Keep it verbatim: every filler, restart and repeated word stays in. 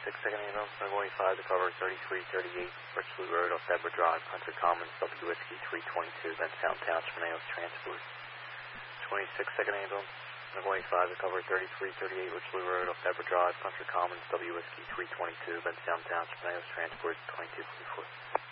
twenty-six second ambulance, Magnolia five to cover thirty-three thirty-eight, Richland Road, off Deborah Drive, Country Commons, W Whiskey three twenty-two, Benstown Township, Manaus Transport. twenty-six second ambulance, Magnolia five to cover thirty-three thirty-eight, Richland Road, off Deborah Drive, Country Commons, W Whiskey three twenty-two, Benstown Township, Manaus Transport, twenty-two forty-four.